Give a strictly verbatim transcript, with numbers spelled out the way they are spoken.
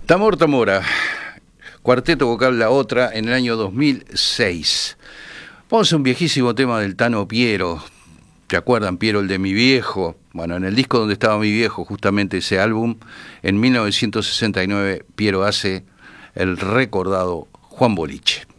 Tamor Tamora, cuarteto vocal La Otra, en el año dos mil seis. Vamos a un viejísimo tema del Tano Piero. ¿Te acuerdan, Piero, el de Mi Viejo? Bueno, en el disco donde estaba Mi Viejo, justamente ese álbum, en mil novecientos sesenta y nueve, Piero hace el recordado Juan Boliche.